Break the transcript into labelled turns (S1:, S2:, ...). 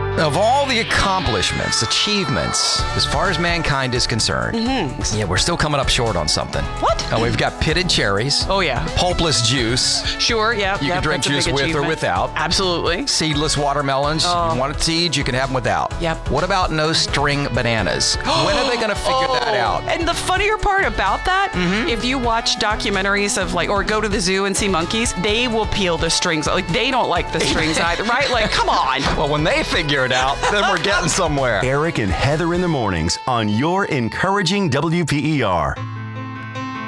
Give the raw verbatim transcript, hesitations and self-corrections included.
S1: Of all the accomplishments, achievements, as far as mankind is concerned, mm-hmm. yeah, we're still coming up short on something.
S2: What?
S1: Uh, we've got pitted cherries.
S2: Oh, yeah.
S1: Pulpless juice.
S2: Sure, yeah.
S1: You
S2: yep,
S1: can drink
S2: that's a
S1: juice
S2: big
S1: with
S2: achievement.
S1: or without.
S2: Absolutely.
S1: Seedless watermelons.
S2: Oh.
S1: You want it seeds, you can have them without.
S2: Yep.
S1: What about no string bananas? When are they going to figure
S2: oh.
S1: that out?
S2: And the funnier part about that,
S1: mm-hmm.
S2: if you watch documentaries of like, or go to the zoo and see monkeys, they will peel the strings. Like, they don't like the strings either, right? Like, come on.
S1: Well, when they figure it out, then we're getting somewhere.
S3: Eric and Heather in the mornings on your encouraging W P E R.